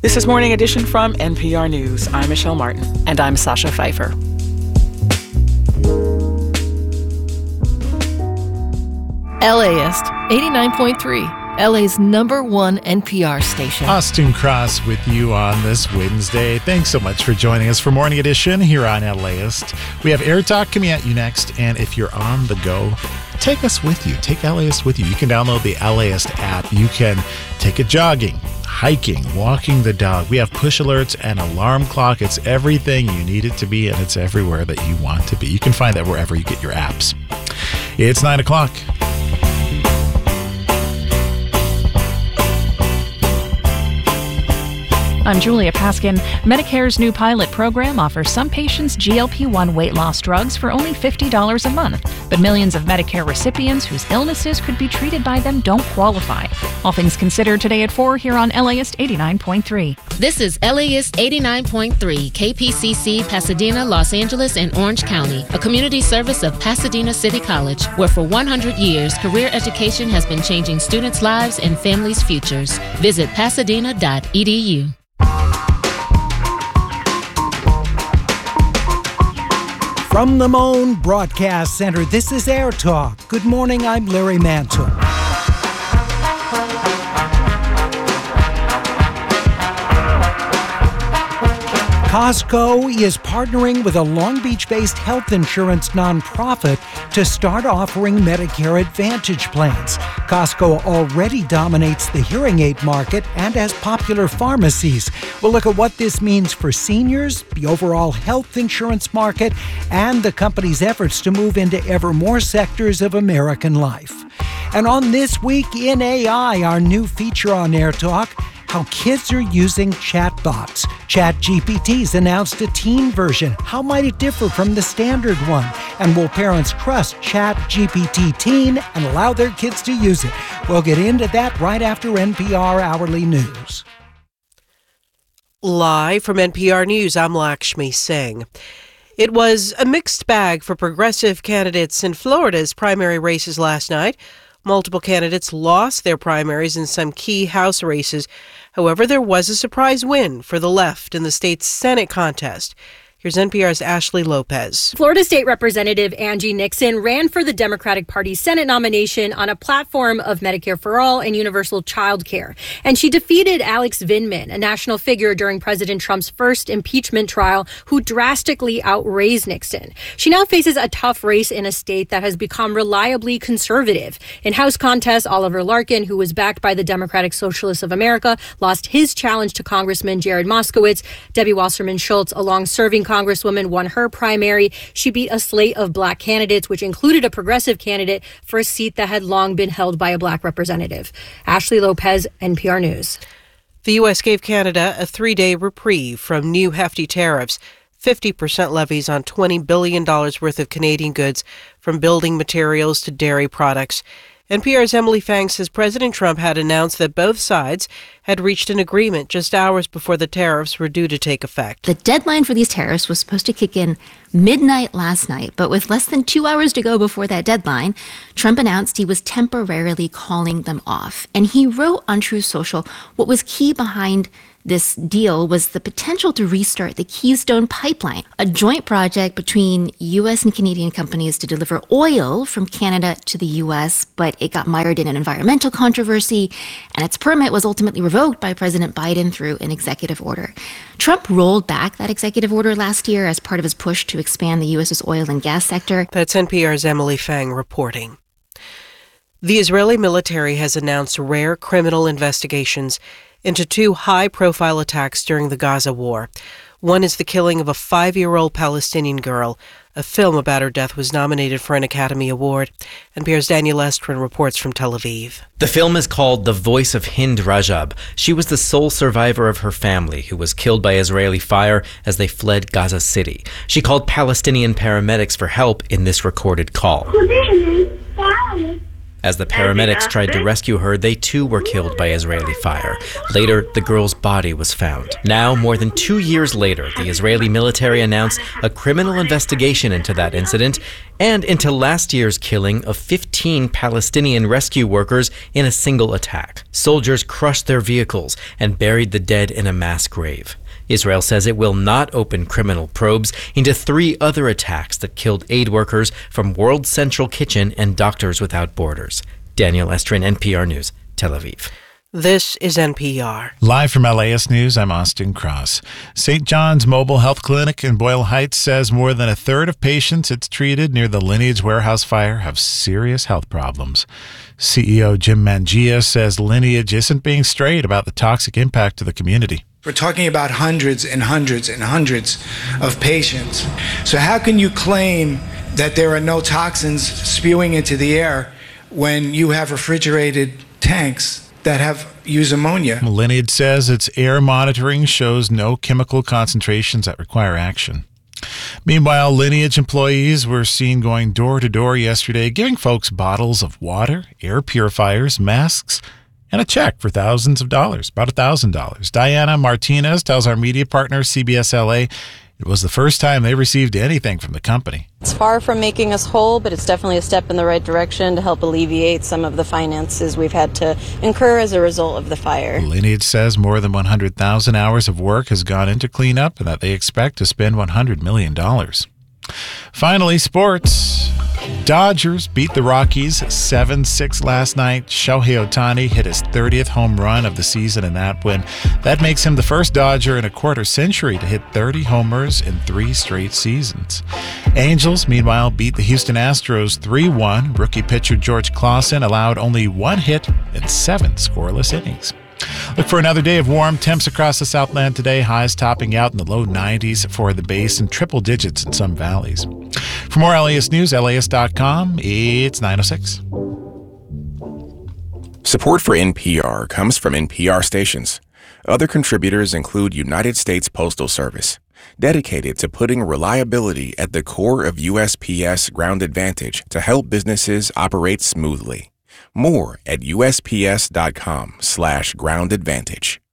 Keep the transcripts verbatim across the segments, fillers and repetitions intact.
This is Morning Edition from N P R News. I'm Michelle Martin. And I'm Sasha Pfeiffer. LAist, eighty-nine point three, L A's number one N P R station. Austin Cross with you on this Wednesday. Thanks so much for joining us for Morning Edition here on LAist. We have Air Talk coming at you next, and if you're on the go, take us with you. Take LAist with you. You can download the LAist app. You can take it jogging, hiking, walking the dog. We have push alerts and alarm clock. It's everything you need it to be, and it's everywhere that you want to be. You can find that wherever you get your apps. It's nine o'clock. I'm Julia Paskin. Medicare's new pilot program offers some patients G L P one weight loss drugs for only fifty dollars a month. But millions of Medicare recipients whose illnesses could be treated by them don't qualify. All things considered today at four here on LAist eighty-nine point three. This is LAist eighty-nine point three, K P C C, Pasadena, Los Angeles, and Orange County, a community service of Pasadena City College, where for one hundred years, career education has been changing students' lives and families' futures. Visit pasadena dot e d u. From the Moan Broadcast Center, this is Air Talk. Good morning, I'm Larry Mantle. Costco is partnering with a Long Beach-based health insurance nonprofit to start offering Medicare Advantage plans. Costco already dominates the hearing aid market and has popular pharmacies. We'll look at what this means for seniors, the overall health insurance market, and the company's efforts to move into ever more sectors of American life. And on This Week in A I, our new feature on Air Talk, how kids are using chatbots. ChatGPT's announced a teen version. How might it differ from the standard one? And will parents trust ChatGPT Teen and allow their kids to use it? We'll get into that right after N P R Hourly News. Live from N P R News, I'm Lakshmi Singh. It was a mixed bag for progressive candidates in Florida's primary races last night. Multiple candidates lost their primaries in some key House races. However, there was a surprise win for the left in the state's Senate contest. Here's N P R's Ashley Lopez. Florida State Representative Angie Nixon ran for the Democratic Party's Senate nomination on a platform of Medicare for All and universal child care. And she defeated Alex Vindman, a national figure during President Trump's first impeachment trial, who drastically outraised Nixon. She now faces a tough race in a state that has become reliably conservative. In House contests, Oliver Larkin, who was backed by the Democratic Socialists of America, lost his challenge to Congressman Jared Moskowitz. Debbie Wasserman Schultz, a long-serving Congresswoman, won her primary. She beat a slate of black candidates, which included a progressive candidate for a seat that had long been held by a black representative. Ashley Lopez, N P R News. The U S gave Canada a three-day reprieve from new hefty tariffs, fifty percent levies on twenty billion dollars worth of Canadian goods, from building materials to dairy products. N P R's Emily Fang says President Trump had announced that both sides had reached an agreement just hours before the tariffs were due to take effect. The deadline for these tariffs was supposed to kick in midnight last night, but with less than two hours to go before that deadline, Trump announced he was temporarily calling them off. And he wrote on Truth Social what was key behind this deal was the potential to restart the Keystone Pipeline, a joint project between U S and Canadian companies to deliver oil from Canada to the U S, but it got mired in an environmental controversy, and its permit was ultimately revoked by President Biden through an executive order. Trump rolled back that executive order last year as part of his push to expand the U S's oil and gas sector. That's N P R's Emily Fang reporting. The Israeli military has announced rare criminal investigations into two high-profile attacks during the Gaza war. One is the killing of a five-year-old Palestinian girl. A film about her death was nominated for an Academy Award. N P R's Daniel Estrin reports from Tel Aviv. The film is called The Voice of Hind Rajab. She was the sole survivor of her family, who was killed by Israeli fire as they fled Gaza City. She called Palestinian paramedics for help in this recorded call. As the paramedics tried to rescue her, they too were killed by Israeli fire. Later, the girl's body was found. Now, more than two years later, the Israeli military announced a criminal investigation into that incident and into last year's killing of fifteen Palestinian rescue workers in a single attack. Soldiers crushed their vehicles and buried the dead in a mass grave. Israel says it will not open criminal probes into three other attacks that killed aid workers from World Central Kitchen and Doctors Without Borders. Daniel Estrin, N P R News, Tel Aviv. This is N P R. Live from L A S News, I'm Austin Cross. Saint John's Mobile Health Clinic in Boyle Heights says more than a third of patients it's treated near the Lineage warehouse fire have serious health problems. C E O Jim Mangia says Lineage isn't being straight about the toxic impact to the community. We're talking about hundreds and hundreds and hundreds of patients. So how can you claim that there are no toxins spewing into the air when you have refrigerated tanks that have use ammonia? Lineage says its air monitoring shows no chemical concentrations that require action. Meanwhile, Lineage employees were seen going door to door yesterday, giving folks bottles of water, air purifiers, masks, and a check for thousands of dollars, about one thousand dollars. Diana Martinez tells our media partner, C B S L A, it was the first time they received anything from the company. It's far from making us whole, but it's definitely a step in the right direction to help alleviate some of the finances we've had to incur as a result of the fire. Lineage says more than one hundred thousand hours of work has gone into cleanup and that they expect to spend one hundred million dollars. Finally, sports. Dodgers beat the Rockies seven six last night. Shohei Ohtani hit his thirtieth home run of the season in that win. That makes him the first Dodger in a quarter century to hit thirty homers in three straight seasons. Angels, meanwhile, beat the Houston Astros three one. Rookie pitcher George Clausen allowed only one hit in seven scoreless innings. Look for another day of warm temps across the Southland today. Highs topping out in the low nineties for the base and triple digits in some valleys. For more L A S News, L A S dot com, it's nine oh six. Support for N P R comes from N P R stations. Other contributors include United States Postal Service, dedicated to putting reliability at the core of U S P S Ground Advantage to help businesses operate smoothly. More at U S P S dot com slash ground advantage.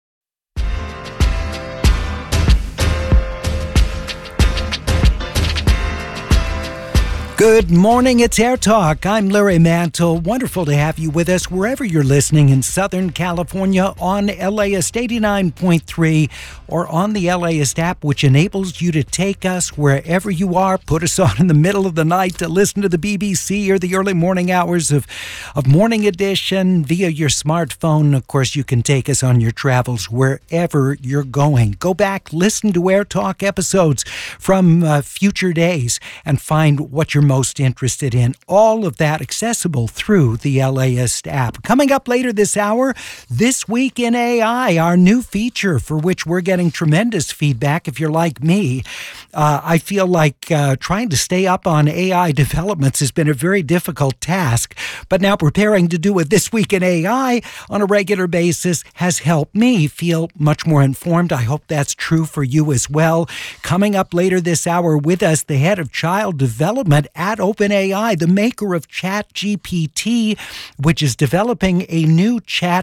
Good morning, it's Air Talk. I'm Larry Mantle. Wonderful to have you with us wherever you're listening in Southern California on L A S eighty-nine point three or on the LAist app, which enables you to take us wherever you are. Put us on in the middle of the night to listen to the B B C or the early morning hours of, of Morning Edition via your smartphone. Of course, you can take us on your travels wherever you're going. Go back, listen to Air Talk episodes from uh, future days and find what you're most interested in. All of that accessible through the LAist app. Coming up later this hour, This Week in A I, our new feature for which we're getting tremendous feedback. If you're like me, uh, I feel like uh, trying to stay up on A I developments has been a very difficult task, but now preparing to do a This Week in A I on a regular basis has helped me feel much more informed. I hope that's true for you as well. Coming up later this hour with us, the head of child development at OpenAI, the maker of ChatGPT, which is developing a new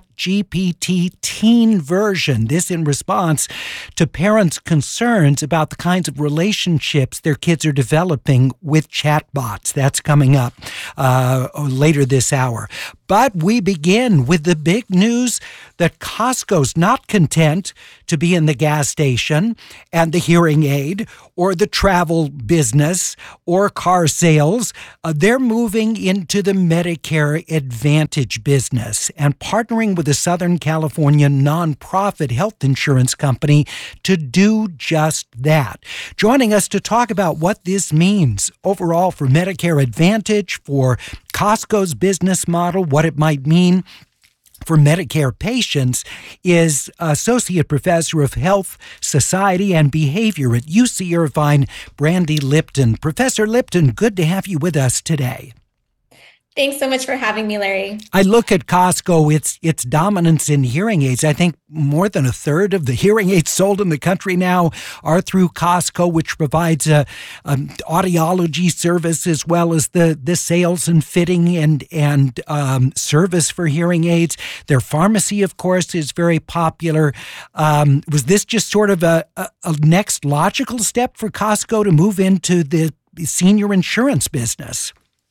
ChatGPT teen version. This in response to parents' concerns about the kinds of relationships their kids are developing with chatbots. That's coming up uh, later this hour. But we begin with the big news that Costco's not content to be in the gas station and the hearing aid or the travel business or car sales. Uh, they're moving into the Medicare Advantage business and partnering with a Southern California nonprofit health insurance company to do just that. Joining us to talk about what this means overall for Medicare Advantage, for Costco's business model, what it might mean for Medicare patients, is Associate Professor of Health, Society, and Behavior at U C Irvine, Brandy Lipton. Professor Lipton, good to have you with us today. Thanks so much for having me, Larry. I look at Costco, its its dominance in hearing aids. I think more than a third of the hearing aids sold in the country now are through Costco, which provides a, a audiology service as well as the, the sales and fitting and, and um, service for hearing aids. Their pharmacy, of course, is very popular. Um, was this just sort of a, a, a next logical step for Costco to move into the senior insurance business?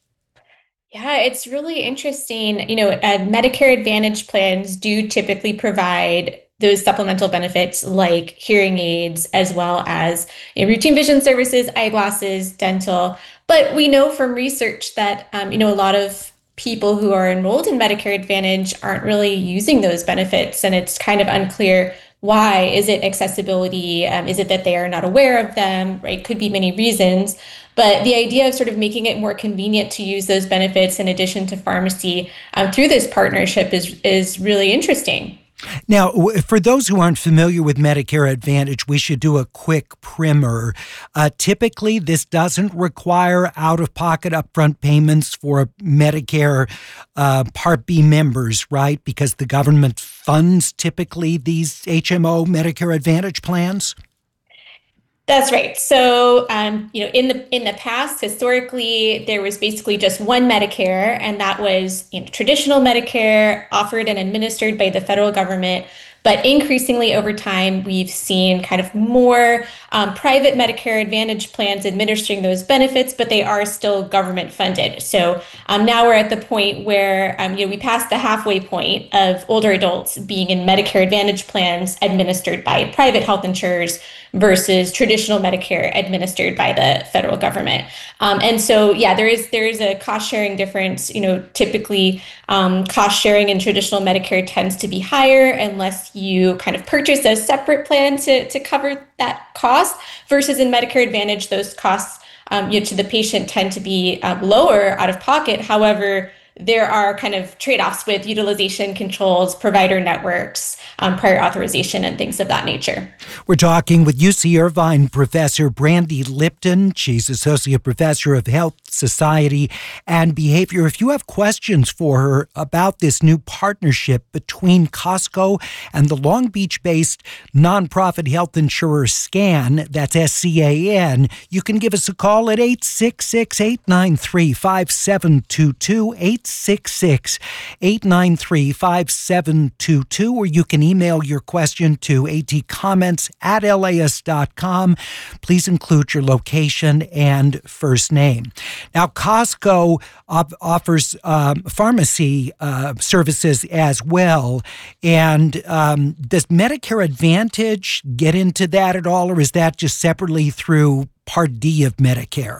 Yeah, it's really interesting. You know, uh, Medicare Advantage plans do typically provide those supplemental benefits like hearing aids, as well as you know, routine vision services, eyeglasses, dental. But we know from research that, um, you know, a lot of people who are enrolled in Medicare Advantage aren't really using those benefits. And it's kind of unclear why. Is it accessibility? Um, is it that they are not aware of them? Right? Could be many reasons. But the idea of sort of making it more convenient to use those benefits in addition to pharmacy um, through this partnership is is really interesting. Now, for those who aren't familiar with Medicare Advantage, we should do a quick primer. Uh, typically, this doesn't require out-of-pocket upfront payments for Medicare uh, Part B members, right? Because the government funds typically these H M O Medicare Advantage plans? That's right. So, um, you know, in the in the past, historically, there was basically just one Medicare, and that was you know, traditional Medicare offered and administered by the federal government. But increasingly over time, we've seen kind of more um, private Medicare Advantage plans administering those benefits, but they are still government funded. So um, now we're at the point where um, you know we passed the halfway point of older adults being in Medicare Advantage plans administered by private health insurers versus traditional Medicare administered by the federal government. Um, and so, yeah, there is there is a cost sharing difference. You know, typically um, cost sharing in traditional Medicare tends to be higher unless you kind of purchase a separate plan to, to cover that cost, versus in Medicare Advantage, those costs um, you know, to the patient tend to be um, lower out of pocket. However, there are kind of trade-offs with utilization controls, provider networks, um, prior authorization, and things of that nature. We're talking with U C Irvine Professor Brandy Lipton. She's Associate Professor of Health, Society, and Behavior. If you have questions for her about this new partnership between Costco and the Long Beach-based nonprofit health insurer SCAN, that's S C A N, you can give us a call at eight six six, eight nine three, five seven two two, eight six six, eight nine three, five seven two two, or you can email your question to atcomments at las dot com. Please include your location and first name. Now, Costco op- offers um, pharmacy uh, services as well. And um, does Medicare Advantage get into that at all, or is that just separately through Part D of Medicare?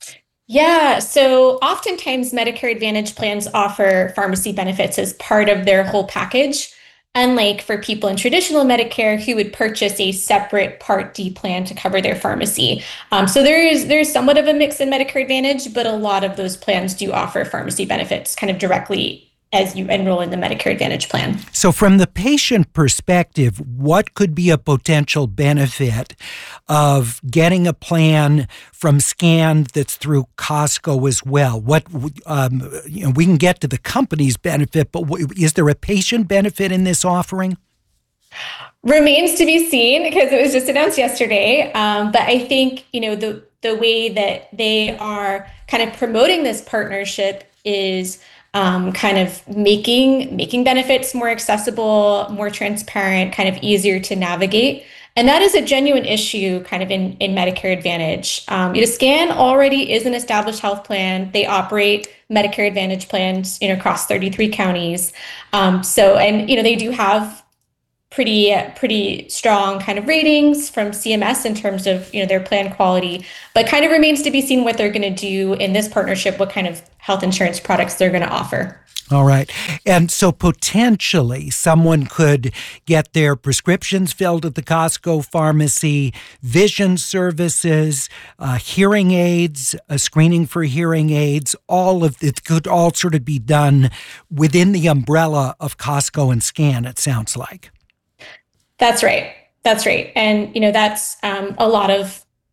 Yeah, so oftentimes Medicare Advantage plans offer pharmacy benefits as part of their whole package, unlike for people in traditional Medicare who would purchase a separate Part D plan to cover their pharmacy. Um, so there is there's somewhat of a mix in Medicare Advantage, but a lot of those plans do offer pharmacy benefits kind of directly as you enroll in the Medicare Advantage plan. So from the patient perspective, what could be a potential benefit of getting a plan from SCAN that's through Costco as well? What um, you know, we can get to the company's benefit, but w- is there a patient benefit in this offering? Remains to be seen, because it was just announced yesterday. Um, but I think, you know, the the way that they are kind of promoting this partnership is Um, kind of making making benefits more accessible, more transparent, kind of easier to navigate. And that is a genuine issue kind of in, in Medicare Advantage. Um, you know, SCAN already is an established health plan. They operate Medicare Advantage plans, you know, across thirty-three counties. Um, so, and, you know, they do have pretty, pretty strong kind of ratings from C M S in terms of, you know, their plan quality, but kind of remains to be seen what they're going to do in this partnership, what kind of health insurance products they're going to offer. All right. And so potentially someone could get their prescriptions filled at the Costco pharmacy, vision services, uh, hearing aids, a screening for hearing aids, all of it could all sort of be done within the umbrella of Costco and SCAN, it sounds like. That's right. That's right. And, you know, that's um, a lot of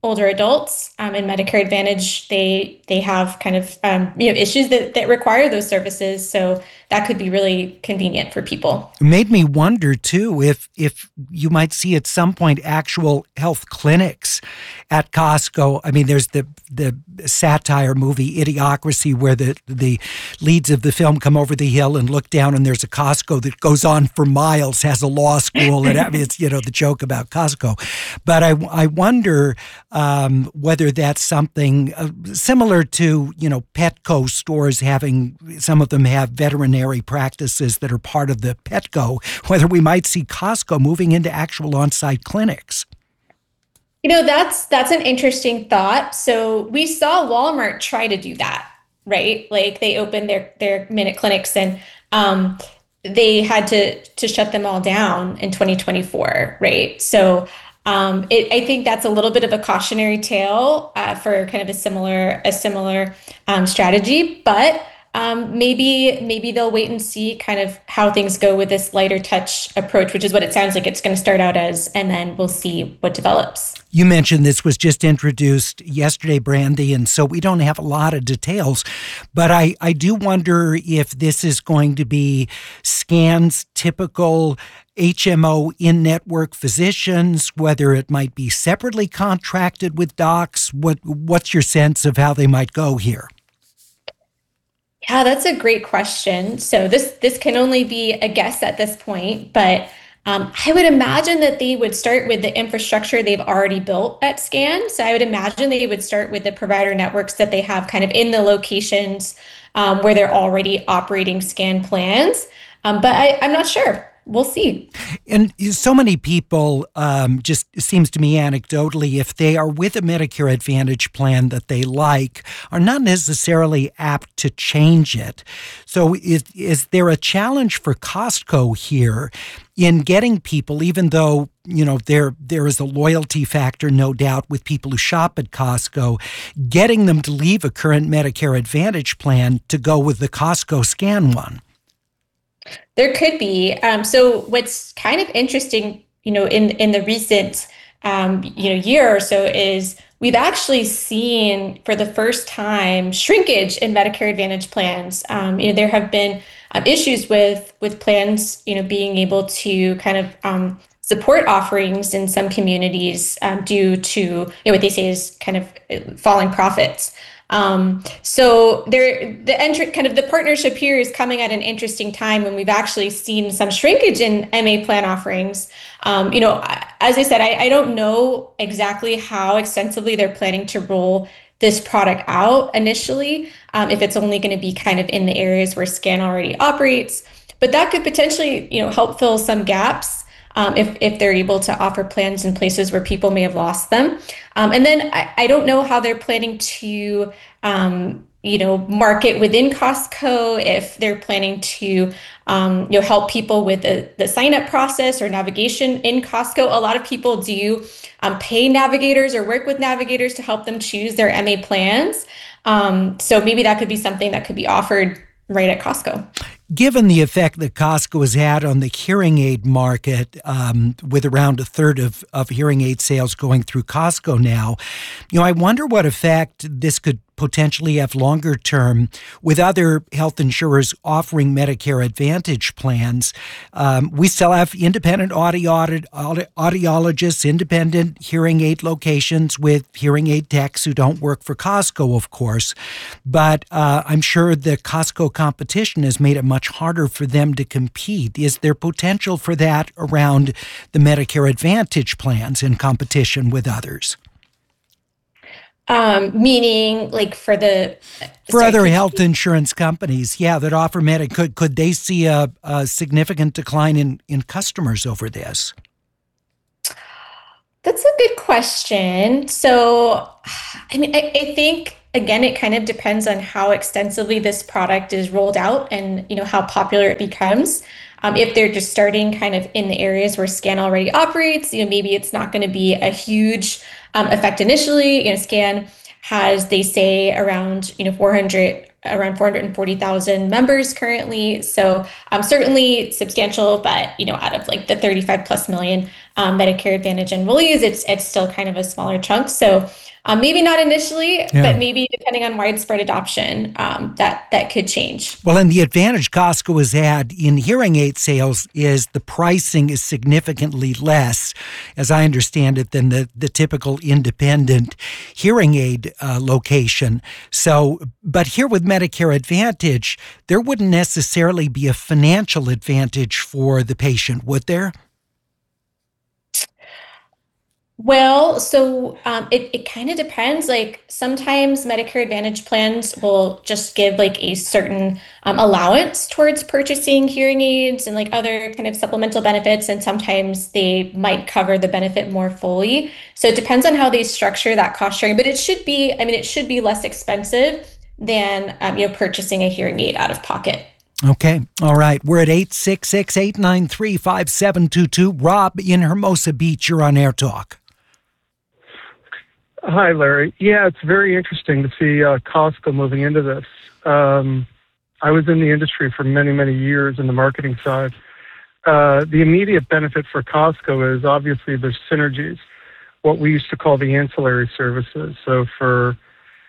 older adults. Um, in Medicare Advantage, they they have kind of um, you know issues that, that require those services. So that could be really convenient for people. It made me wonder too if if you might see at some point actual health clinics at Costco. I mean, there's the the satire movie Idiocracy where the the leads of the film come over the hill and look down, and there's a Costco that goes on for miles, has a law school, and I mean, it's you know the joke about Costco. But I I wonder um, whether that's something uh, similar to you know Petco stores having, some of them have veterinary practices that are part of the Petco, whether we might see Costco moving into actual on-site clinics. You know, that's that's an interesting thought. So we saw Walmart try to do that, right? Like they opened their their Minute Clinics and um, they had to to shut them all down in twenty twenty-four, right? So um, it, I think that's a little bit of a cautionary tale uh, for kind of a similar a similar um, strategy, but Um, maybe maybe they'll wait and see kind of how things go with this lighter touch approach, which is what it sounds like it's going to start out as, and then we'll see what develops. You mentioned this was just introduced yesterday, Brandy, and so we don't have a lot of details, but I, I do wonder if this is going to be SCAN's typical H M O in-network physicians, whether it might be separately contracted with docs. What what's your sense of how they might go here? Yeah, that's a great question. So this this can only be a guess at this point, but um, I would imagine that they would start with the infrastructure they've already built at SCAN. So I would imagine they would start with the provider networks that they have kind of in the locations um, where they're already operating SCAN plans. Um, but I, I'm not sure. We'll see. And so many people, um, just it seems to me anecdotally, if they are with a Medicare Advantage plan that they like, are not necessarily apt to change it. So is, is there a challenge for Costco here in getting people, even though, you know, there there is a loyalty factor, no doubt, with people who shop at Costco, getting them to leave a current Medicare Advantage plan to go with the Costco SCAN one? There could be. Um, so what's kind of interesting, you know, in, in the recent, um, you know, year or so is we've actually seen for the first time shrinkage in Medicare Advantage plans. Um, you know, there have been um, issues with with plans, you know, being able to kind of um, support offerings in some communities um, due to, you know, what they say is kind of falling profits. Um, so there, the entrant kind of the partnership here is coming at an interesting time when we've actually seen some shrinkage in M A plan offerings. Um, you know, as I said, I, I don't know exactly how extensively they're planning to roll this product out initially, um, if it's only going to be kind of in the areas where SCAN already operates, but that could potentially, you know, help fill some gaps. Um, if, if they're able to offer plans in places where people may have lost them. Um, and then I, I don't know how they're planning to, um, you know, market within Costco, if they're planning to, um, you know, help people with the, the sign-up process or navigation in Costco. A lot of people do um, pay navigators or work with navigators to help them choose their M A plans. Um, so maybe that could be something that could be offered right at Costco. Given the effect that Costco has had on the hearing aid market, um, with around a third of, of hearing aid sales going through Costco now, you know, I wonder what effect this could potentially have longer term with other health insurers offering Medicare Advantage plans. Um, we still have independent audio, audiologists, independent hearing aid locations with hearing aid techs who don't work for Costco, of course. But uh, I'm sure the Costco competition has made it much harder for them to compete. Is there potential for that around the Medicare Advantage plans in competition with others? Um, meaning like for the for sorry, other health insurance companies, yeah, that offer Medicaid, could could they see a, a significant decline in, in customers over this? That's a good question. So, I mean, I, I think again, it kind of depends on how extensively this product is rolled out and you know how popular it becomes. Um, if they're just starting kind of in the areas where SCAN already operates, you know, maybe it's not going to be a huge um, effect initially. You know, SCAN has, they say, around you know four hundred, around four hundred forty thousand members currently. So um, certainly substantial, but you know, out of like the thirty-five plus million um, Medicare Advantage enrollees, it's it's still kind of a smaller chunk. So Um, maybe not initially, Yeah. but maybe depending on widespread adoption, um, that, that could change. Well, and the advantage Costco has had in hearing aid sales is the pricing is significantly less, as I understand it, than the, the typical independent hearing aid uh, location. So, but here with Medicare Advantage, there wouldn't necessarily be a financial advantage for the patient, would there? Well, so um, it, it kind of depends. Like sometimes Medicare Advantage plans will just give like a certain um, allowance towards purchasing hearing aids and like other kind of supplemental benefits. And sometimes they might cover the benefit more fully. So it depends on how they structure that cost sharing, but it should be, I mean, it should be less expensive than, um, you know, purchasing a hearing aid out of pocket. Okay. All right. We're at eight six six, eight nine three, five seven two two. Rob in Hermosa Beach, you're on Air Talk. Hi, Larry. Yeah, it's very interesting to see uh, Costco moving into this. Um, I was in the industry for many, many years in the marketing side. Uh, the immediate benefit for Costco is obviously there's synergies, what we used to call the ancillary services. So for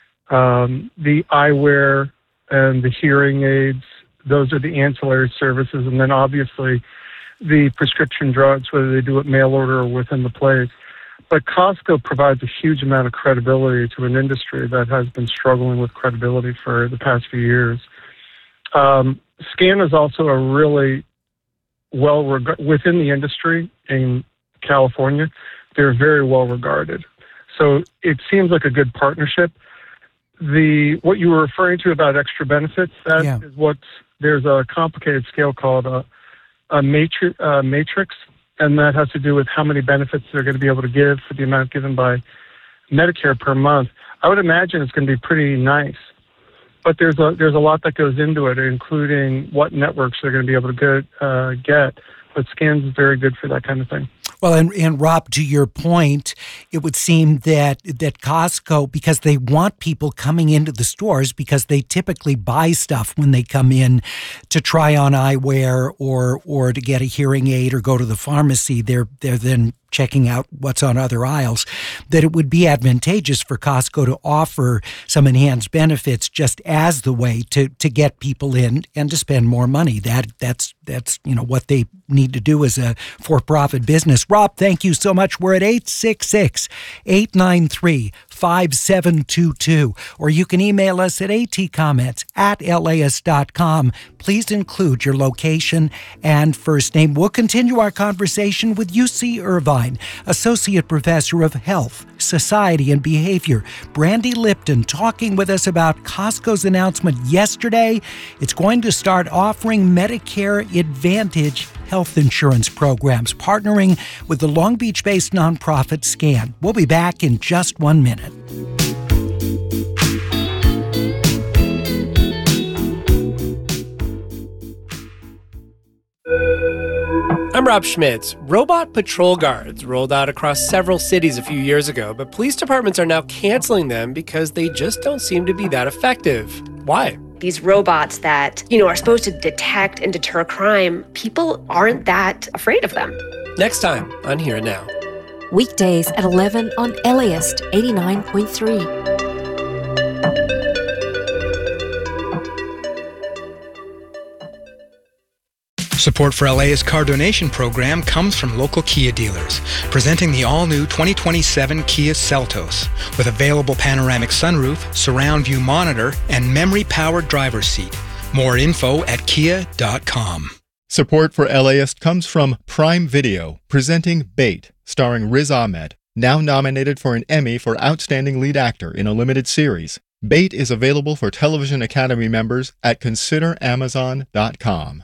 um, the eyewear and the hearing aids, those are the ancillary services. And then obviously the prescription drugs, whether they do it mail order or within the place. But Costco provides a huge amount of credibility to an industry that has been struggling with credibility for the past few years. Um, Scan is also a really well reg- within the industry in California. They're very well regarded, so it seems like a good partnership. The what you were referring to about extra benefits, that yeah. is what there's a complicated scale called a, a matri- uh, matrix. And that has to do with how many benefits they're going to be able to give for the amount given by Medicare per month. I would imagine it's going to be pretty nice. But there's a there's a lot that goes into it, including what networks they're going to be able to get. Uh, get. But Scan's is very good for that kind of thing. Well, and, and Rob, to your point, it would seem that that Costco, because they want people coming into the stores because they typically buy stuff when they come in to try on eyewear or or to get a hearing aid or go to the pharmacy. They're they're then checking out what's on other aisles, that it would be advantageous for Costco to offer some enhanced benefits just as the way to, to get people in and to spend more money. That that's that's you know what they need to do as a for-profit business. Rob, thank you so much. We're at eight six six, eight nine three, five seven two two, or you can email us at atcomments at laist dot com. Please include your location and first name. We'll continue our conversation with U C Irvine Associate Professor of Health, Society and Behavior, Brandy Lipton, talking with us about Costco's announcement yesterday. It's going to start offering Medicare Advantage health insurance programs, partnering with the Long Beach-based nonprofit Scan. We'll be back in just one minute. I'm Rob Schmitz. Robot patrol guards rolled out across several cities a few years ago, but police departments are now canceling them because they just don't seem to be that effective. Why? These robots that, you know, are supposed to detect and deter crime, people aren't that afraid of them. Next time on Here and Now. Weekdays at eleven on LAist eighty-nine point three. Support for LAist car donation program comes from local Kia dealers, presenting the all-new twenty twenty-seven Kia Seltos with available panoramic sunroof, surround view monitor, and memory-powered driver's seat. More info at kia dot com. Support for LAist comes from Prime Video, presenting Bait, starring Riz Ahmed, now nominated for an Emmy for Outstanding Lead Actor in a Limited Series. Bait is available for Television Academy members at consider amazon dot com.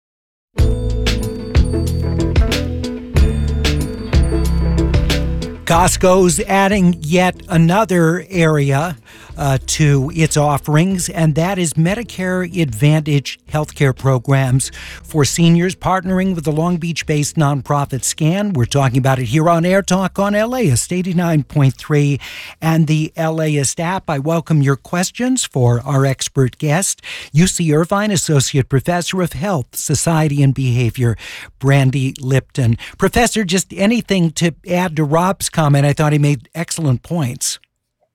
Costco's adding yet another area uh, to its offerings, and that is Medicare Advantage healthcare programs for seniors, partnering with the Long Beach-based nonprofit Scan. We're talking about it here on Air Talk on LAist eighty-nine point three and the LAist app. I welcome your questions for our expert guest, U C Irvine Associate Professor of Health, Society and Behavior, Brandy Lipton. Professor, just anything to add to Rob's comment? I thought he made excellent points.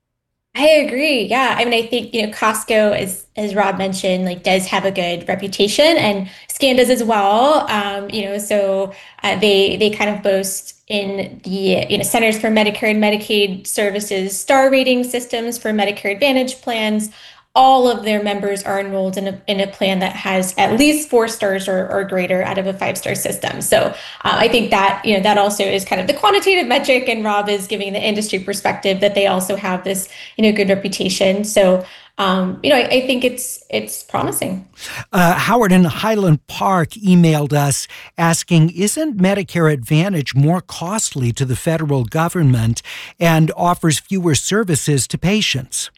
I agree. Yeah. I mean, I think, you know, Costco, as, as Rob mentioned, like does have a good reputation, and SCAN does as well. Um, you know, so uh, they, they kind of boast in the, you know, Centers for Medicare and Medicaid Services star rating systems for Medicare Advantage plans. All of their members are enrolled in a, in a plan that has at least four stars or, or greater out of a five-star system. So uh, I think that, you know, that also is kind of the quantitative metric, and Rob is giving the industry perspective that they also have this, you know, good reputation. So, um, you know, I, I think it's it's promising. Uh, Howard in Highland Park emailed us asking, isn't Medicare Advantage more costly to the federal government and offers fewer services to patients?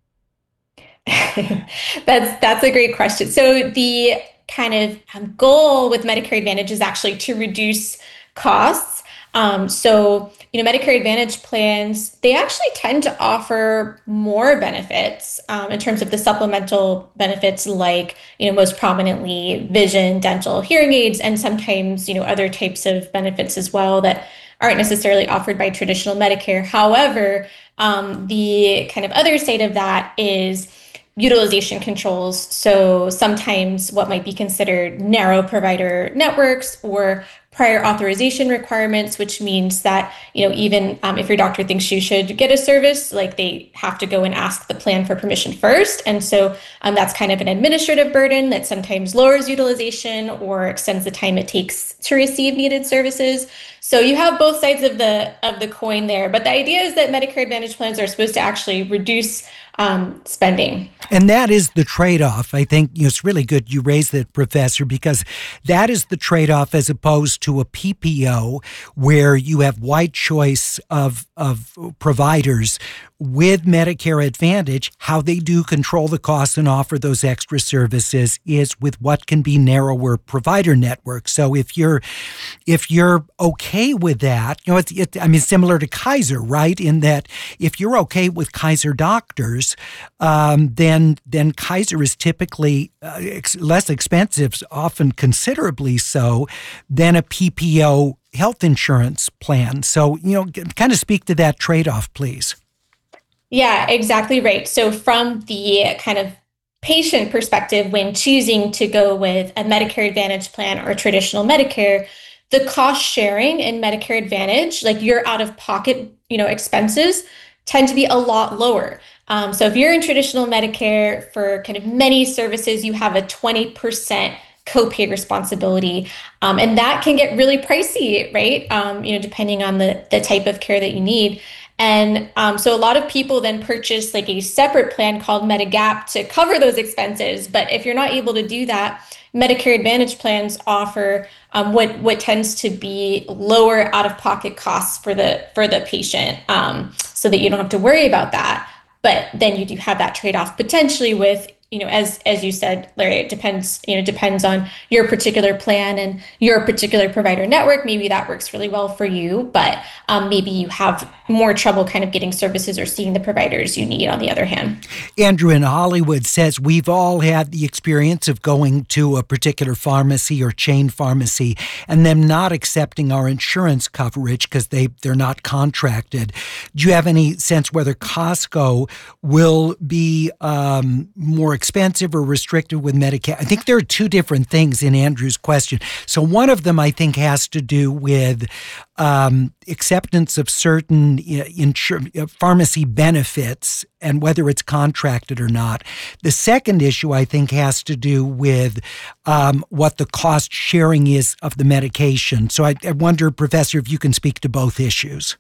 that's that's a great question. So the kind of um, goal with Medicare Advantage is actually to reduce costs. Um, so, you know, Medicare Advantage plans, they actually tend to offer more benefits um, in terms of the supplemental benefits, like, you know, most prominently vision, dental, hearing aids, and sometimes, you know, other types of benefits as well that aren't necessarily offered by traditional Medicare. However, um, the kind of other side of that is utilization controls. So sometimes what might be considered narrow provider networks or prior authorization requirements, which means that, you know, even um, if your doctor thinks you should get a service, like they have to go and ask the plan for permission first. And so um, that's kind of an administrative burden that sometimes lowers utilization or extends the time it takes to receive needed services. So you have both sides of the of the coin there. But the idea is that Medicare Advantage plans are supposed to actually reduce um, spending. And that is the trade-off. I think, you know, it's really good you raised that, Professor, because that is the trade-off as opposed to a P P O where you have wide choice of, of providers. With Medicare Advantage, how they do control the cost and offer those extra services is with what can be narrower provider networks. So if you're if you're okay with that, you know, it's it, I mean, similar to Kaiser, right? In that if you're okay with Kaiser doctors, um, then then Kaiser is typically uh, ex- less expensive, often considerably so, than a P P O health insurance plan. So, you know, kind of speak to that trade-off, please. Yeah, exactly right. So from the kind of patient perspective, when choosing to go with a Medicare Advantage plan or traditional Medicare, the cost sharing in Medicare Advantage, like your out-of-pocket, you know, expenses tend to be a lot lower. Um, so if you're in traditional Medicare for kind of many services, you have a twenty percent copay responsibility. Um, and that can get really pricey, right? Um, you know, depending on the, the type of care that you need. And um, so a lot of people then purchase like a separate plan called Medigap to cover those expenses. But if you're not able to do that, Medicare Advantage plans offer um, what what tends to be lower out-of-pocket costs for the for the patient, um, so that you don't have to worry about that. But then you do have that trade-off potentially with, you know, as as you said, Larry, it depends, you know, depends on your particular plan and your particular provider network. Maybe that works really well for you, but um, maybe you have more trouble kind of getting services or seeing the providers you need on the other hand. Andrew in Hollywood says we've all had the experience of going to a particular pharmacy or chain pharmacy and them not accepting our insurance coverage because they, they're not contracted. Do you have any sense whether Costco will be um, more expensive or restricted with Medicare? I think there are two different things in Andrew's question. So one of them, I think, has to do with um, acceptance of certain insur- pharmacy benefits and whether it's contracted or not. The second issue, I think, has to do with um, what the cost sharing is of the medication. So I, I wonder, Professor, if you can speak to both issues.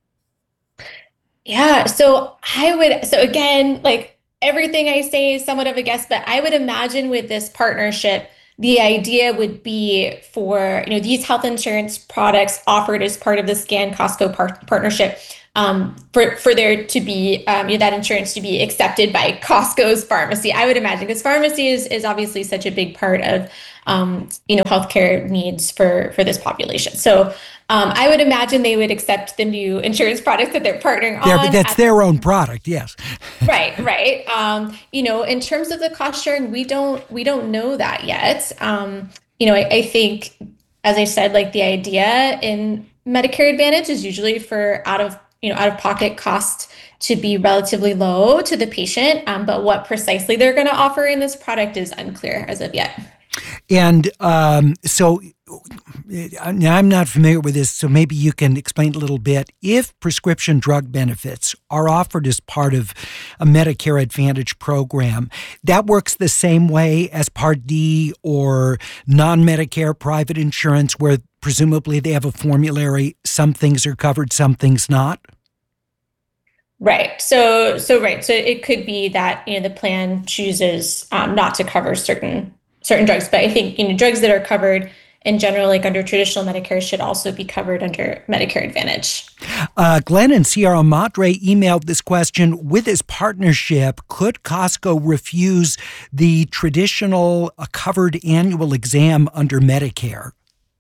Yeah, so I would, so again, like, everything I say is somewhat of a guess, but I would imagine with this partnership, the idea would be for, you know, these health insurance products offered as part of the SCAN Costco par- partnership, um, for, for there to be, um, you know, that insurance to be accepted by Costco's pharmacy, I would imagine, because pharmacy is, is obviously such a big part of, um, you know, healthcare needs for, for this population. So um, I would imagine they would accept the new insurance products that they're partnering yeah, on. But that's their own product, yes. Right, right. Um, you know, in terms of the cost sharing, we don't we don't know that yet. Um, you know, I, I think, as I said, like the idea in Medicare Advantage is usually for out of you know, out-of-pocket cost to be relatively low to the patient, um, but what precisely they're going to offer in this product is unclear as of yet. And um, so now I'm not familiar with this, so maybe you can explain a little bit. If prescription drug benefits are offered as part of a Medicare Advantage program, that works the same way as Part D or non-Medicare private insurance, where presumably they have a formulary, some things are covered, some things not? Right. So, so right. So it could be that, you know, the plan chooses um, not to cover certain certain drugs, but I think, you know, drugs that are covered in general, like under traditional Medicare, should also be covered under Medicare Advantage. Uh, Glenn and Sierra Madre emailed this question. With this partnership, could Costco refuse the traditional uh, covered annual exam under Medicare?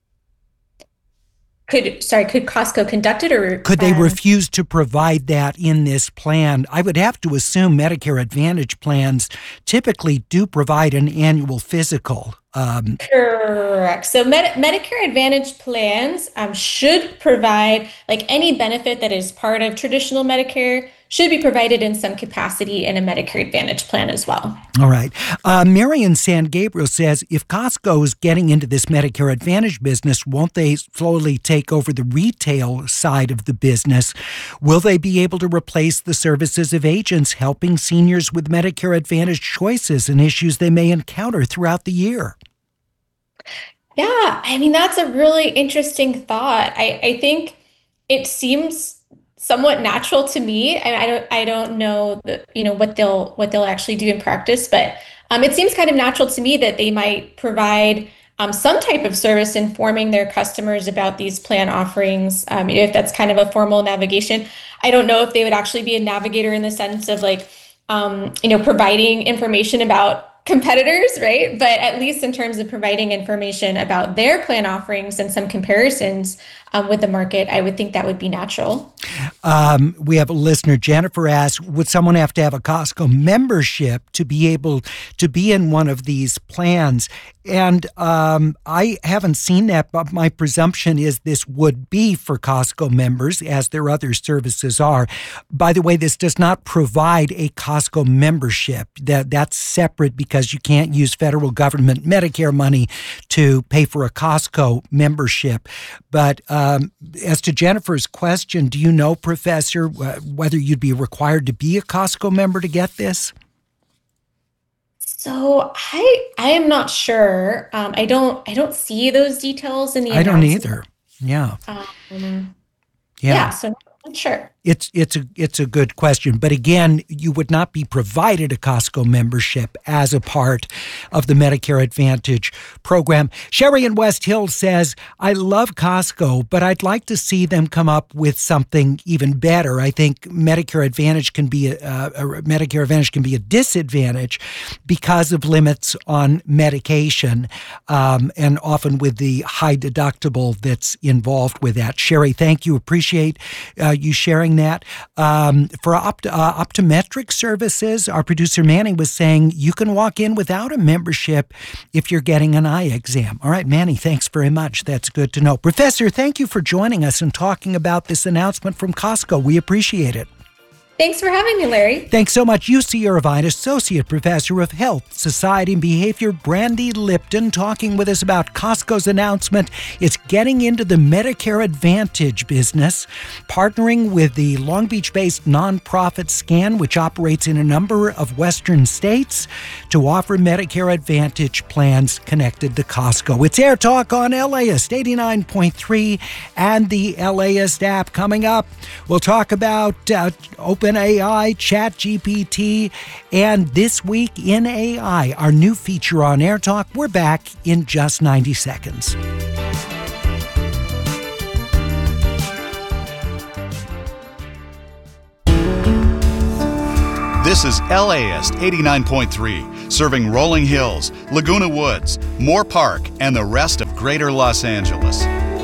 Could, sorry, could Costco conduct it, or could they um, refuse to provide that in this plan? I would have to assume Medicare Advantage plans typically do provide an annual physical. Um, Correct. So Med- Medicare Advantage plans um, should provide, like any benefit that is part of traditional Medicare, should be provided in some capacity in a Medicare Advantage plan as well. All right. Uh, Marion San Gabriel says, if Costco is getting into this Medicare Advantage business, won't they slowly take over the retail side of the business? Will they be able to replace the services of agents helping seniors with Medicare Advantage choices and issues they may encounter throughout the year? Yeah, I mean, that's a really interesting thought. I, I think it seems somewhat natural to me. I, I don't I don't know the, you know what they'll what they'll actually do in practice, but um, it seems kind of natural to me that they might provide um, some type of service informing their customers about these plan offerings. Um, if that's kind of a formal navigation, I don't know if they would actually be a navigator in the sense of like um, you know providing information about competitors, right? But at least in terms of providing information about their plan offerings and some comparisons um, with the market, I would think that would be natural. Um, we have a listener, Jennifer, asks, would someone have to have a Costco membership to be able to be in one of these plans? And um, I haven't seen that, but my presumption is this would be for Costco members, as their other services are. By the way, this does not provide a Costco membership. That That's separate because you can't use federal government Medicare money to pay for a Costco membership. But um, as to Jennifer's question, do you know, Professor, whether you'd be required to be a Costco member to get this? So I I am not sure. Um, I don't I don't see those details in the I don't either. Yeah. Um, yeah. Yeah. So I'm not sure. It's it's a it's a good question, but again, you would not be provided a Costco membership as a part of the Medicare Advantage program. Sherry in West Hills says, "I love Costco, but I'd like to see them come up with something even better. I think Medicare Advantage can be a, a Medicare Advantage can be a disadvantage because of limits on medication, um, and often with the high deductible that's involved with that." Sherry, thank you. Appreciate uh, you sharing that. Um, for opt- uh, optometric services, our producer Manny was saying you can walk in without a membership if you're getting an eye exam. All right, Manny, thanks very much. That's good to know. Professor, thank you for joining us and talking about this announcement from Costco. We appreciate it. Thanks for having me, Larry. Thanks so much. U C Irvine Associate Professor of Health, Society, and Behavior, Brandy Lipton, talking with us about Costco's announcement. It's getting into the Medicare Advantage business, partnering with the Long Beach-based nonprofit SCAN, which operates in a number of Western states, to offer Medicare Advantage plans connected to Costco. It's Air Talk on LAist eighty-nine point three and the LAist app. Coming up, we'll talk about uh, open A I, ChatGPT, and This Week in A I, our new feature on Air Talk. We're back in just ninety seconds. This is LAist eighty-nine point three, serving Rolling Hills, Laguna Woods, Moore Park, and the rest of Greater Los Angeles.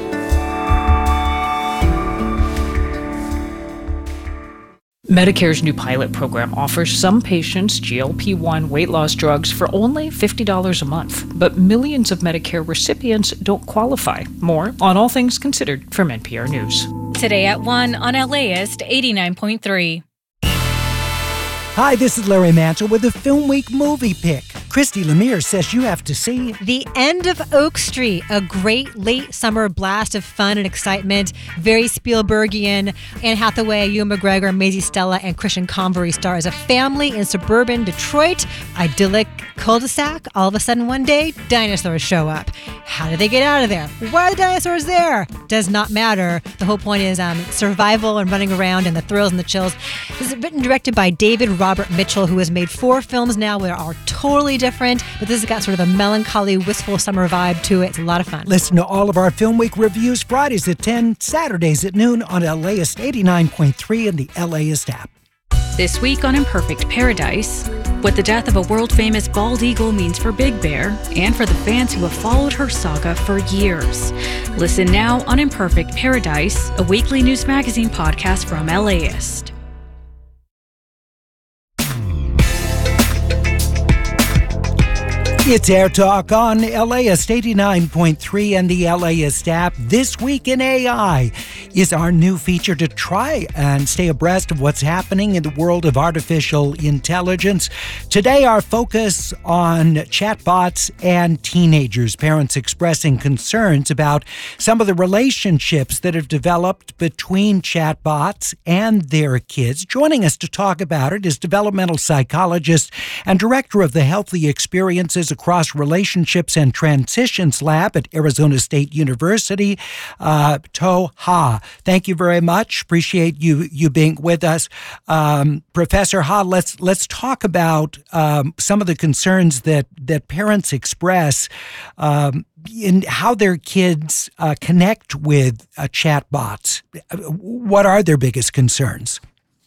Medicare's new pilot program offers some patients G L P one weight loss drugs for only fifty dollars a month, but millions of Medicare recipients don't qualify. More on All Things Considered from N P R News. Today at one on LAist eighty-nine point three. Hi, this is Larry Mantle with the Film Week movie pick. Christy Lemire says you have to see The End of Oak Street, a great late summer blast of fun and excitement. Very Spielbergian. Anne Hathaway, Ewan McGregor, Maisie Stella, and Christian Convery star as a family in suburban Detroit. Idyllic cul-de-sac. All of a sudden one day, dinosaurs show up. How did they get out of there? Why are the dinosaurs there? Does not matter. The whole point is um, survival and running around and the thrills and the chills. This is written and directed by David Robert Mitchell, who has made four films now that are totally different, but this has got sort of a melancholy, wistful summer vibe to it. It's a lot of fun. Listen to all of our Film Week reviews Fridays at ten, Saturdays at noon on LAist eighty-nine point three and the LAist app. This week on Imperfect Paradise, what the death of a world-famous bald eagle means for Big Bear and for the fans who have followed her saga for years. Listen now on Imperfect Paradise, a weekly news magazine podcast from LAist. It's Air Talk on LAist eighty-nine point three and the LAist app. This Week in A I is our new feature to try and stay abreast of what's happening in the world of artificial intelligence. Today, our focus on chatbots and teenagers, parents expressing concerns about some of the relationships that have developed between chatbots and their kids. Joining us to talk about it is developmental psychologist and director of the Healthy Experiences Across Relationships and Transitions Lab at Arizona State University, uh, To Ha. Thank you very much. Appreciate you you being with us, um, Professor Ha. Let's let's talk about um, some of the concerns that that parents express um, in how their kids uh, connect with uh, chatbots. What are their biggest concerns?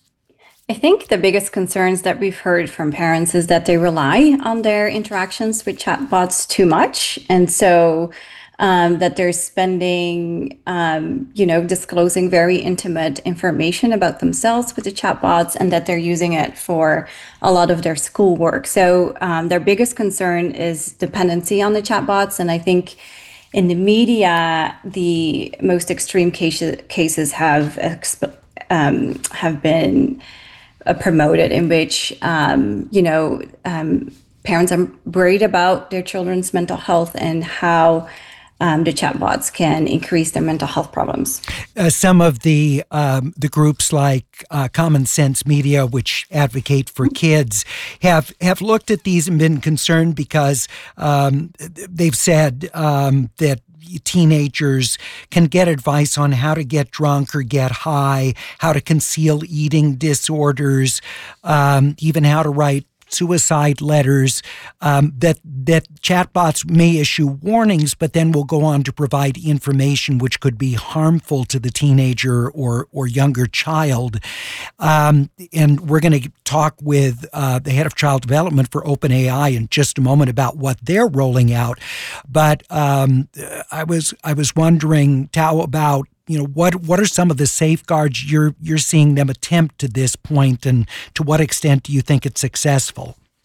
I think the biggest concerns that we've heard from parents is that they rely on their interactions with chatbots too much. And so um, that they're spending, um, you know, disclosing very intimate information about themselves with the chatbots and that they're using it for a lot of their schoolwork. So um, their biggest concern is dependency on the chatbots. And I think in the media, the most extreme cases, cases have, exp- um, have been Uh, promoted in which, um, you know, um, parents are worried about their children's mental health and how um, the chatbots can increase their mental health problems. Uh, some of the um, the groups like uh, Common Sense Media, which advocate for kids, have have looked at these and been concerned because um, they've said um, that teenagers can get advice on how to get drunk or get high, how to conceal eating disorders, um, even how to write suicide letters, um, that that chatbots may issue warnings, but then will go on to provide information which could be harmful to the teenager or or younger child. Um, and we're going to talk with uh, the head of child development for OpenAI in just a moment about what they're rolling out. But um, I was I was wondering, Tao, about you know, what what are some of the safeguards you're you're seeing them attempt to this point, and to what extent do you think it's successful?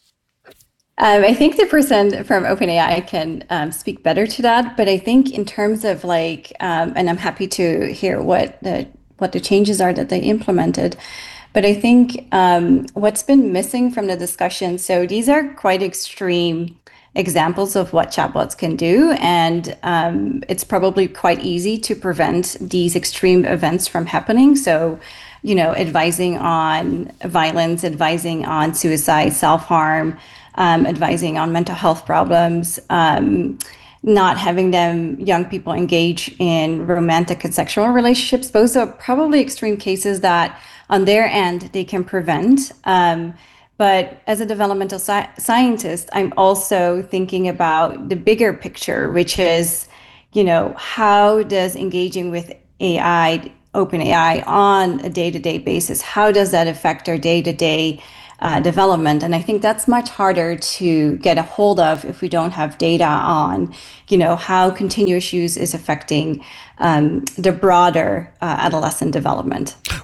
Um, I think the person from OpenAI can um, speak better to that, but I think in terms of like, um, and I'm happy to hear what the what the changes are that they implemented. But I think um, what's been missing from the discussion, so these are quite extreme examples of what chatbots can do. And um, it's probably quite easy to prevent these extreme events from happening. So, you know, advising on violence, advising on suicide, self-harm, um, advising on mental health problems, um, not having them, young people, engage in romantic and sexual relationships. Those are probably extreme cases that on their end they can prevent. Um, But as a developmental sci- scientist, I'm also thinking about the bigger picture, which is, you know, how does engaging with A I, OpenAI on a day-to-day basis, how does that affect our day-to-day uh, development? And I think that's much harder to get a hold of if we don't have data on, you know, how continuous use is affecting um, the broader uh, adolescent development.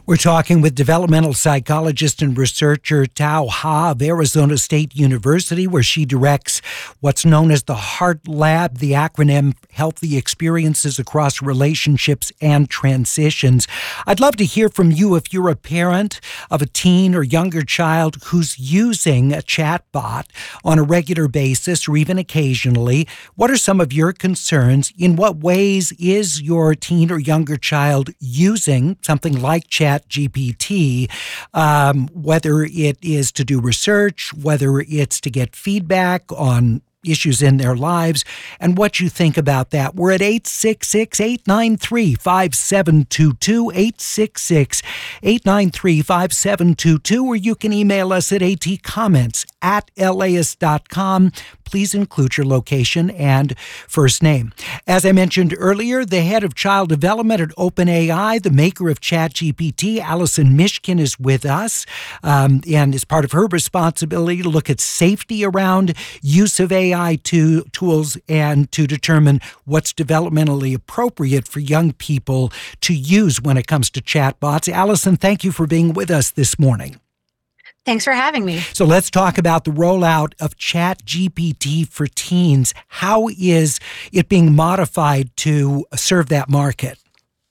We're talking with developmental psychologist and researcher Tao Ha of Arizona State University, where she directs what's known as the HEART Lab, the acronym Healthy Experiences Across Relationships and Transitions. I'd love to hear from you if you're a parent of a teen or younger child who's using a chatbot on a regular basis or even occasionally. What are some of your concerns? In what ways is your teen or younger child using something like Chat G P T, um, whether it is to do research, whether it's to get feedback on issues in their lives, and what you think about that? We're at eight six six, eight nine three, five seven two two, eight six six, eight nine three, five seven two two, or you can email us at atcomments at laist dot com. Please include your location and first name. As I mentioned earlier, the head of child development at OpenAI, the maker of ChatGPT, Allison Mishkin, is with us, um, and as part of her responsibility to look at safety around use of A I to, tools and to determine what's developmentally appropriate for young people to use when it comes to chatbots. Allison, thank you for being with us this morning. Thanks for having me. So let's talk about the rollout of ChatGPT for teens. How is it being modified to serve that market?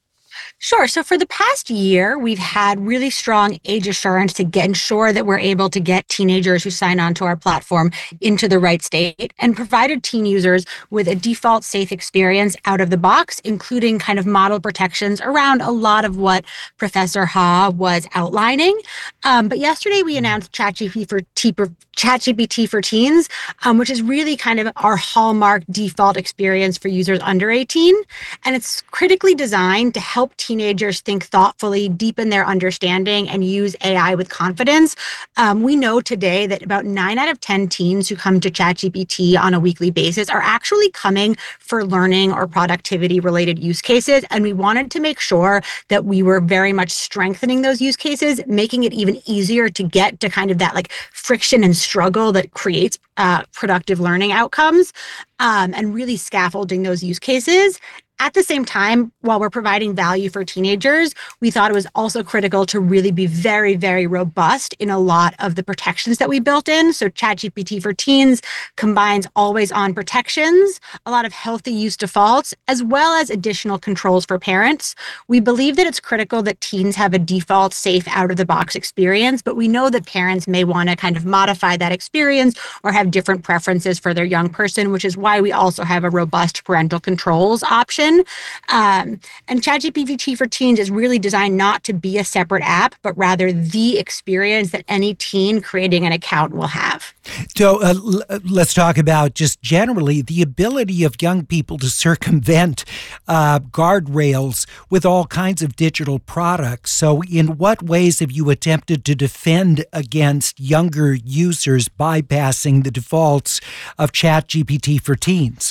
Sure. So for the past year, we've had really strong age assurance to get, ensure that we're able to get teenagers who sign on to our platform into the right state, and provided teen users with a default safe experience out of the box, including kind of model protections around a lot of what Professor Ha was outlining. Um, but yesterday we announced ChatGPT for, T- ChatGPT for teens, um, which is really kind of our hallmark default experience for users under eighteen. And it's critically designed to help teenagers think thoughtfully, deepen their understanding, and use A I with confidence. Um, we know today that about nine out of ten teens who come to ChatGPT on a weekly basis are actually coming for learning or productivity related use cases. And we wanted to make sure that we were very much strengthening those use cases, making it even easier to get to kind of that like friction and struggle that creates uh, productive learning outcomes, um, and really scaffolding those use cases. At the same time, while we're providing value for teenagers, we thought it was also critical to really be very, very robust in a lot of the protections that we built in. So ChatGPT for teens combines always-on protections, a lot of healthy use defaults, as well as additional controls for parents. We believe that it's critical that teens have a default, safe, out-of-the-box experience, but we know that parents may want to kind of modify that experience or have different preferences for their young person, which is why we also have a robust parental controls option. Um, and ChatGPT for teens is really designed not to be a separate app, but rather the experience that any teen creating an account will have. So uh, l- let's talk about just generally the ability of young people to circumvent uh, guardrails with all kinds of digital products. So in what ways have you attempted to defend against younger users bypassing the defaults of ChatGPT for teens?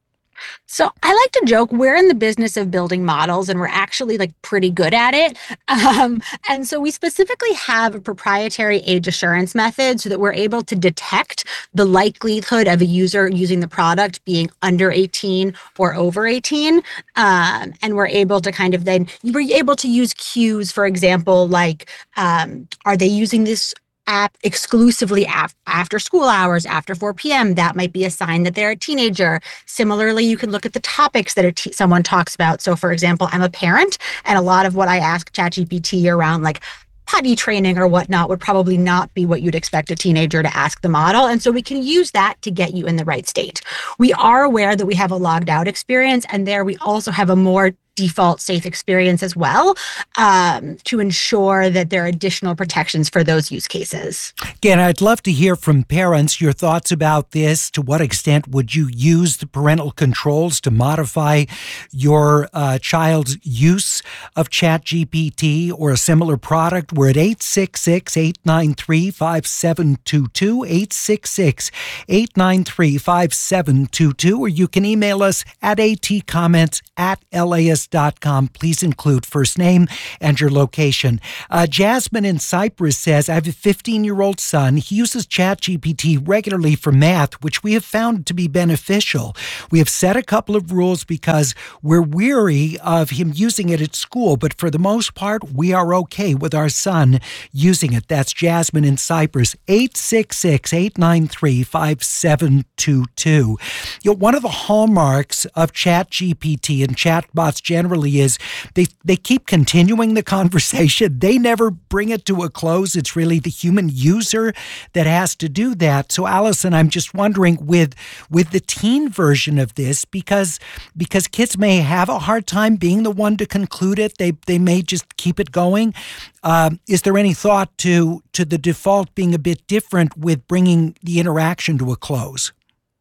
So I like to joke, we're in the business of building models and we're actually like pretty good at it. Um, and so we specifically have a proprietary age assurance method so that we're able to detect the likelihood of a user using the product being under eighteen or over eighteen. Um, and we're able to kind of then, we're able to use cues, for example, like, um, are they using this app exclusively af- after school hours, after four p.m. That might be a sign that they're a teenager. Similarly, you can look at the topics that a t- someone talks about. So for example, I'm a parent, and a lot of what I ask ChatGPT around like potty training or whatnot would probably not be what you'd expect a teenager to ask the model. And so we can use that to get you in the right state. We are aware that we have a logged out experience, and there we also have a more default safe experience as well, um, to ensure that there are additional protections for those use cases. Again, I'd love to hear from parents your thoughts about this. To what extent would you use the parental controls to modify your uh, child's use of ChatGPT or a similar product? We're at eight six six, eight nine three, five seven two two, eight six six, eight nine three, five seven two two, or you can email us at atcomments at laist dot com. Please include first name and your location. Uh, Jasmine in Cyprus says, I have a fifteen-year-old son. He uses ChatGPT regularly for math, which we have found to be beneficial. We have set a couple of rules because we're weary of him using it at school, but for the most part, we are okay with our son using it. That's Jasmine in Cyprus, eight six six, eight nine three, five seven two two. You know, one of the hallmarks of ChatGPT and chatbots generally is they, they keep continuing the conversation. They never bring it to a close. It's really the human user that has to do that. So, Allison, I'm just wondering with with the teen version of this, because because kids may have a hard time being the one to conclude it. They they may just keep it going. Um, is there any thought to to the default being a bit different with bringing the interaction to a close?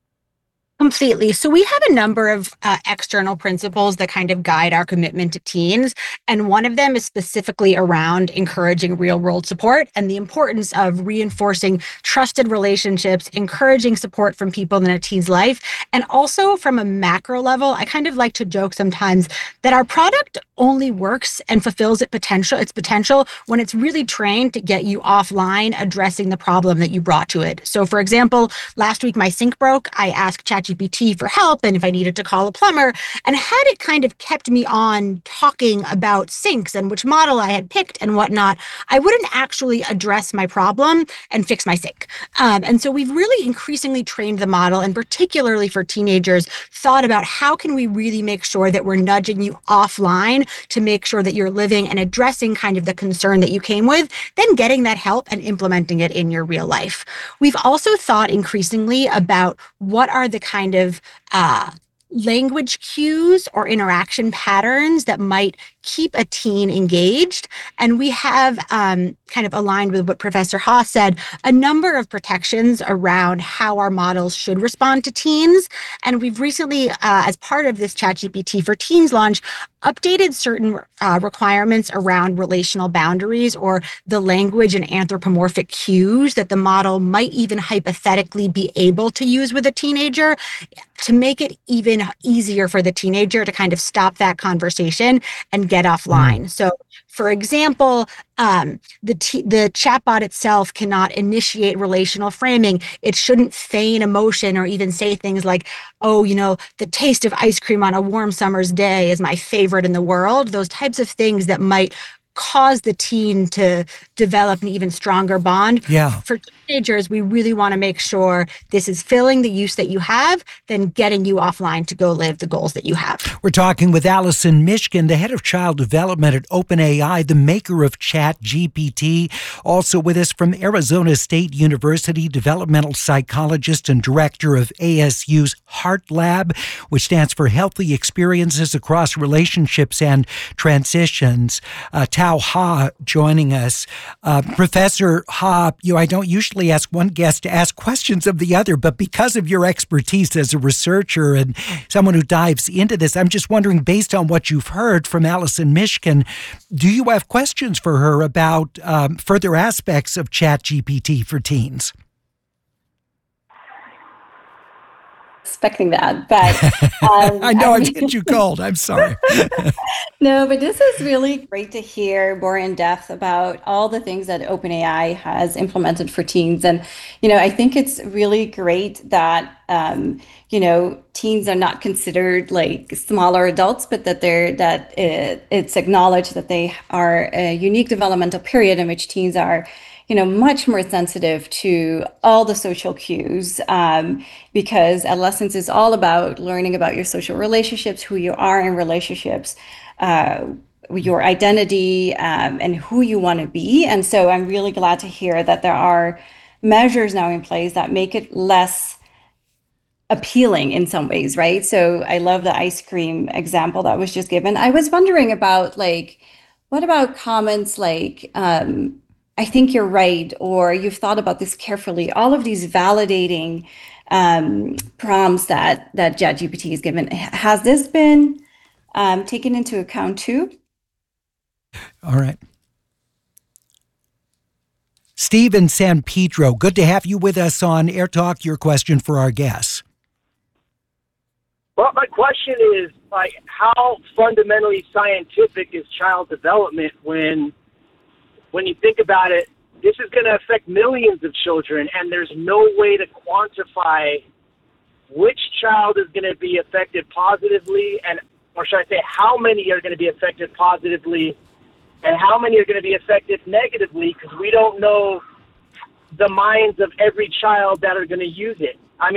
Completely. So we have a number of uh, external principles that kind of guide our commitment to teens. And one of them is specifically around encouraging real world support and the importance of reinforcing trusted relationships, encouraging support from people in a teen's life. And also from a macro level, I kind of like to joke sometimes that our product only works and fulfills its potential, its potential when it's really trained to get you offline addressing the problem that you brought to it. So for example, last week my sink broke. I asked ChatGPT for help and if I needed to call a plumber, and had it kind of kept me on talking about sinks and which model I had picked and whatnot, I wouldn't actually address my problem and fix my sink. Um, and so we've really increasingly trained the model, and particularly for teenagers, thought about how can we really make sure that we're nudging you offline to make sure that you're living and addressing kind of the concern that you came with, then getting that help and implementing it in your real life. We've also thought increasingly about what are the kind of uh, language cues or interaction patterns that might keep a teen engaged. And we have um, kind of aligned with what Professor Haas said, a number of protections around how our models should respond to teens. And we've recently, uh, as part of this ChatGPT for Teens launch, updated certain uh, requirements around relational boundaries or the language and anthropomorphic cues that the model might even hypothetically be able to use with a teenager to make it even easier for the teenager to kind of stop that conversation and get offline. So, for example, um, the t- the chatbot itself cannot initiate relational framing. It shouldn't feign emotion or even say things like, oh, you know, the taste of ice cream on a warm summer's day is my favorite in the world. Those types of things that might cause the teen to develop an even stronger bond. Yeah. For teenagers, we really want to make sure this is filling the use that you have, then getting you offline to go live the goals that you have. We're talking with Allison Mishkin, the head of child development at OpenAI, the maker of ChatGPT. Also with us from Arizona State University, developmental psychologist and director of A S U's Heart Lab, which stands for Healthy Experiences Across Relationships and Transitions. Uh, Tao Ha joining us. Uh, Professor Ha, you know, I don't usually ask one guest to ask questions of the other, but because of your expertise as a researcher and someone who dives into this, I'm just wondering, based on what you've heard from Allison Mishkin, do you have questions for her about um, further aspects of ChatGPT for teens? Expecting that, but um, I know I I've mean, hit you cold. I'm sorry. No, but this is really great to hear more in depth about all the things that OpenAI has implemented for teens. And, you know, I think it's really great that, um, you know, teens are not considered like smaller adults, but that they're, that it, it's acknowledged that they are a unique developmental period in which teens are, you know, much more sensitive to all the social cues, um, because adolescence is all about learning about your social relationships, who you are in relationships, uh, your identity, um, and who you want to be. And so I'm really glad to hear that there are measures now in place that make it less appealing in some ways, right? So I love the ice cream example that was just given. I was wondering about, like, what about comments like, um, I think you're right, or you've thought about this carefully, all of these validating um, prompts that, that ChatGPT has given. Has this been um, taken into account too? All right. Steve in San Pedro, good to have you with us on Air Talk. Your question for our guests. But my question is, like, how fundamentally scientific is child development when, when you think about it, this is going to affect millions of children, and there's no way to quantify which child is going to be affected positively, and or should I say how many are going to be affected positively and how many are going to be affected negatively, because we don't know the minds of every child that are going to use it. I